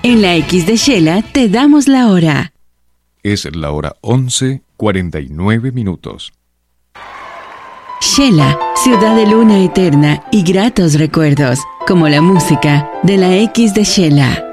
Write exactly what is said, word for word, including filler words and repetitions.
En la X de Shela te damos la hora. Es la hora once, cuarenta y nueve minutos. Shela, ciudad de luna eterna y gratos recuerdos, como la música de la X de Shela.